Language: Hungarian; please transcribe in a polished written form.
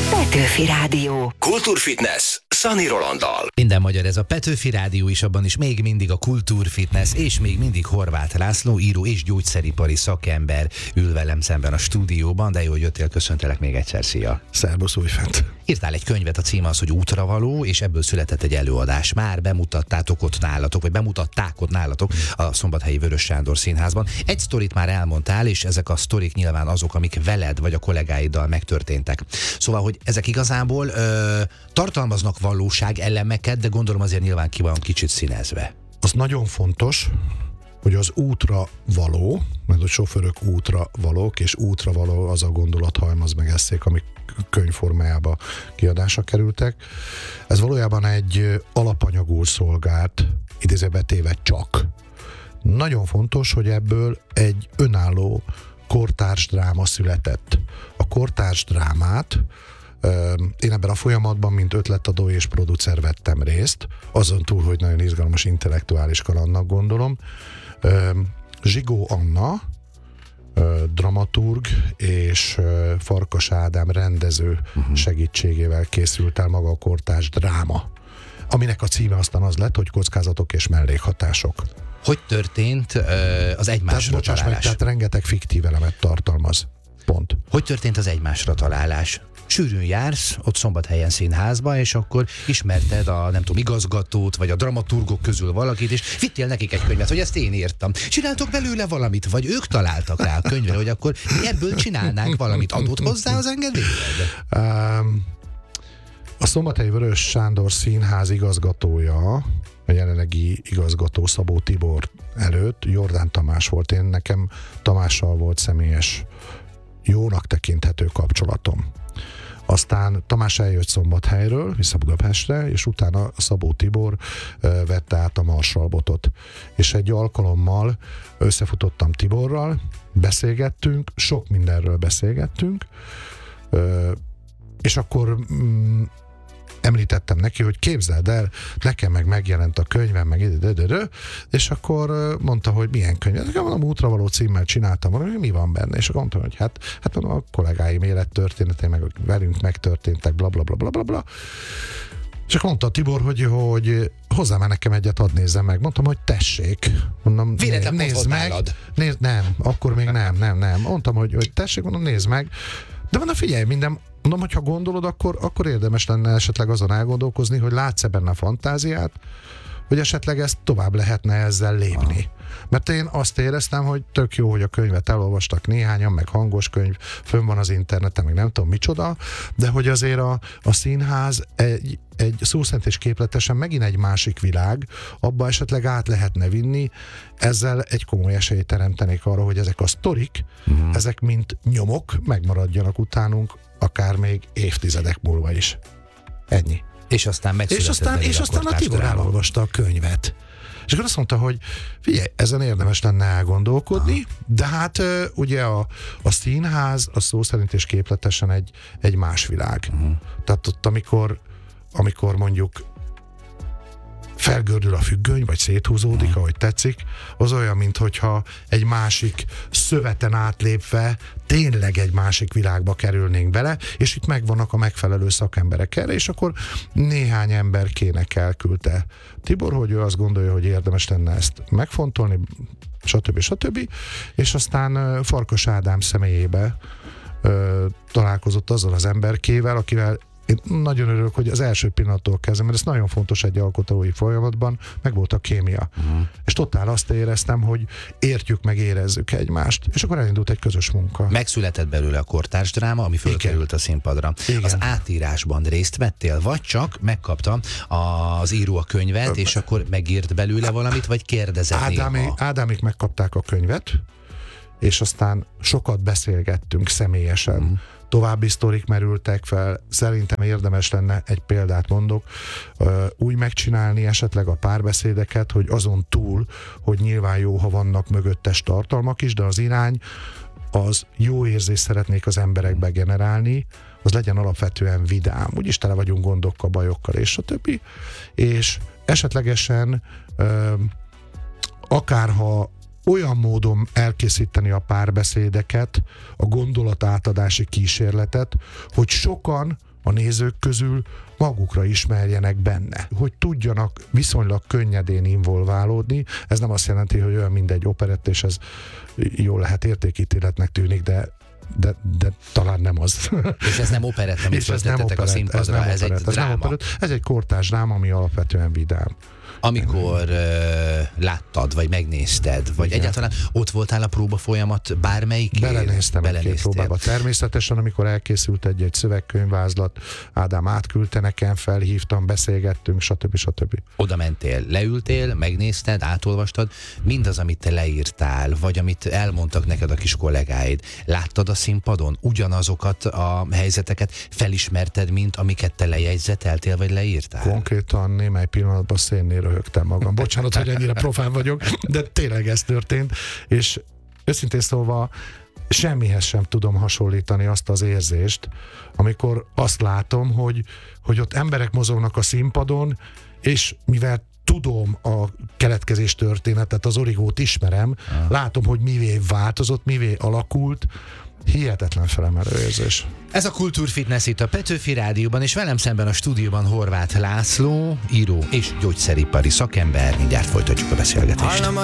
Petőfi Rádió. Kultúrfitness Szani Rolanddal. Minden magyar, ez a Petőfi Rádió is, abban is még mindig a kultúrfitness, és még mindig Horváth László, író és gyógyszeripari szakember ül velem szemben a stúdióban, de jó, hogy jöttél, köszöntelek még egyszer, szia! Szerbusz újfent! Írtál egy könyvet, a címe az, hogy Útravaló, és ebből született egy előadás. Már bemutattátok ott nálatok, vagy bemutatták ott nálatok a Szombathelyi Vörös Sándor Színházban. Egy sztorit már elmondtál, és ezek a sztorik nyilván azok, amik veled vagy a kollégáiddal megtörténtek. Szóval, hogy ezek igazából tartalmaznak valóság elemeket, de gondolom azért nyilván ki van kicsit színezve. Az nagyon fontos, hogy az útra való, mert a sofőrök útra valók, és útra való az a gondolathalmaz meg eszék, amik könyvformájába kiadásra kerültek. Ez valójában egy alapanyagul szolgált, idézőbe téve csak. Nagyon fontos, hogy ebből egy önálló kortárs dráma született. A kortárs drámát én ebben a folyamatban, mint ötletadó és producer vettem részt, azon túl, hogy nagyon izgalmas intellektuális kalandnak gondolom. Zsigó Anna, dramaturg, és Farkas Ádám rendező segítségével készült el maga a kortárs dráma, aminek a címe aztán az lett, hogy Kockázatok és mellékhatások. Hogy történt az egymásra találás? Tehát rengeteg fiktív elemet tartalmaz. Pont. Hogy történt az egymásra találás? Sűrűn jársz, ott Szombathelyen színházba, és akkor ismerted a, nem tudom, igazgatót, vagy a dramaturgok közül valakit, és vittél nekik egy könyvet, hogy ezt én írtam. Csináltok belőle valamit, vagy ők találtak rá a könyvre, hogy akkor ebből csinálnánk valamit. Adott hozzá az engedélyed? A Szombathelyi Vörös Sándor Színház igazgatója, a jelenlegi igazgató Szabó Tibor előtt Jordán Tamás volt. Én nekem Tamással volt személyes, jónak tekinthető kapcsolatom. Aztán Tamás eljött Szombathelyről, vissza Budapestre, és utána Szabó Tibor vette át a marsalbotot. És egy alkalommal összefutottam Tiborral, beszélgettünk, sok mindenről beszélgettünk, és akkor említettem neki, hogy képzeld el, nekem meg megjelent a könyvem, meg és akkor mondta, hogy milyen könyv. Nekem mondom, Útravaló címmel csináltam, hogy mi van benne, és akkor mondtam, hogy hát mondom, a kollégáim élettörténetei, meg velünk megtörténtek, bla bla bla bla bla bla. És akkor mondta Tibor, hogy hozzá már nekem egyet, hadd nézzem meg. Mondtam, hogy tessék. Mondom, nézd meg. Nem, akkor még nem. Mondtam, hogy tessék, mondom, nézd meg. De mondom, figyelj, mondom, hogyha gondolod, akkor érdemes lenne esetleg azon elgondolkozni, hogy látsz-e benne a fantáziát, hogy esetleg ezt tovább lehetne ezzel lépni. Mert én azt éreztem, hogy tök jó, hogy a könyvet elolvastak néhányan, meg hangos könyv, fönn van az interneten, meg nem tudom micsoda, de hogy azért a színház egy szó szerint és képletesen megint egy másik világ, abba esetleg át lehetne vinni, ezzel egy komoly esélyt teremtenék arra, hogy ezek a sztorik, ezek mint nyomok megmaradjanak utánunk, akár még évtizedek múlva is. Ennyi. És aztán megszületett és aztán a Tibor elolvasta a könyvet. És akkor azt mondta, hogy figyelj, ezen érdemes lenne elgondolkodni, de hát ugye a színház a szó szerint és képletesen egy más világ. Tehát ott, amikor mondjuk felgördül a függöny, vagy széthúzódik, ahogy tetszik, az olyan, minthogyha egy másik szöveten átlépve tényleg egy másik világba kerülnénk bele, és itt megvannak a megfelelő szakemberek erre, és akkor néhány emberkének elküldte Tibor, hogy ő azt gondolja, hogy érdemes lenne ezt megfontolni, stb. És aztán Farkas Ádám személyébe találkozott azzal az emberkével, akivel én nagyon örülök, hogy az első pillanattól kezdve, mert ez nagyon fontos egy alkotói folyamatban, meg volt a kémia. És totál azt éreztem, hogy értjük, meg érezzük egymást. És akkor elindult egy közös munka. Megszületett belőle a kortárs dráma, ami fölkerült a színpadra. Igen. Az átírásban részt vettél, vagy csak megkapta az író a könyvet, és akkor megírt belőle valamit, vagy kérdezett néha? Ádámik megkapták a könyvet, és aztán sokat beszélgettünk személyesen. További sztorik merültek fel, szerintem érdemes lenne, egy példát mondok, úgy megcsinálni esetleg a párbeszédeket, hogy azon túl, hogy nyilván jó, ha vannak mögöttes tartalmak is, de az irány az jó érzést szeretnék az emberekbe generálni, az legyen alapvetően vidám. Úgyis tele vagyunk gondokkal, bajokkal és a többi. És esetlegesen akárha olyan módon elkészíteni a párbeszédeket, a gondolatátadási kísérletet, hogy sokan a nézők közül magukra ismerjenek benne, hogy tudjanak viszonylag könnyedén involválódni. Ez nem azt jelenti, hogy olyan mint egy operett, és ez jól lehet értékítéletnek tűnik, de talán nem az. És ez nem operett, amit föltettetek a színpadra, ez egy dráma. Ez egy kortárs dráma, ami alapvetően vidám. Amikor láttad, vagy megnézted, vagy egyáltalán ott voltál a próba folyamat bármelyikért? Belenéztem egy-két próbába. Természetesen, amikor elkészült egy szövegkönyvvázlat, Ádám átküldte nekem, felhívtam, beszélgettünk, stb. Oda mentél, leültél, megnézted, átolvastad, mindaz, amit te leírtál, vagy amit elmondtak neked a kis kollégáid, láttad a színpadon ugyanazokat a helyzeteket, felismerted, mint amiket te lejegyzeteltél, vagy leírtál? Konkrétan némely pillanatban szénnél röhögtem magam. Bocsánat, hogy ennyire profán vagyok, de tényleg ez történt, és őszintén szólva semmihez sem tudom hasonlítani azt az érzést, amikor azt látom, hogy ott emberek mozognak a színpadon, és mivel tudom a keletkezés történetet, az origót ismerem, látom, hogy mivé változott, mivé alakult, hihetetlen felemelő érzés. Ez a Kultúrfitness itt a Petőfi Rádióban, és velem szemben a stúdióban Horváth László, író és gyógyszeripari szakember. Mindjárt folytatjuk a beszélgetést.